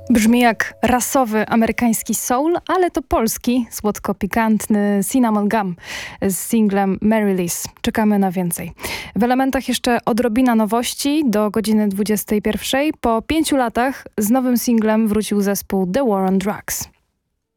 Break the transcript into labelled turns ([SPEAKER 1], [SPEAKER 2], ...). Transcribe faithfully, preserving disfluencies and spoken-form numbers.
[SPEAKER 1] Brzmi jak rasowy amerykański soul, ale to polski, słodko-pikantny Cinnamon Gum z singlem Mary Liz. Czekamy na więcej. W elementach jeszcze odrobina nowości do godziny dwudziestej pierwszej. Po pięciu latach z nowym singlem wrócił zespół The War on Drugs.